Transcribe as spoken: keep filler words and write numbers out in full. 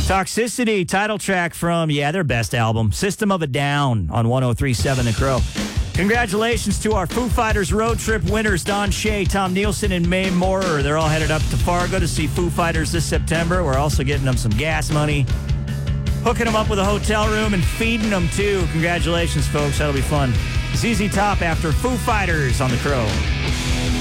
Toxicity, title track from, yeah, their best album, System of a Down on one oh three point seven The Crow. Congratulations to our Foo Fighters road trip winners, Don Shea, Tom Nielsen, and Mae Moorer. They're all headed up to Fargo to see Foo Fighters this September. We're also getting them some gas money, hooking them up with a hotel room, and feeding them, too. Congratulations, folks. That'll be fun. Z Z Top after Foo Fighters on The Crow.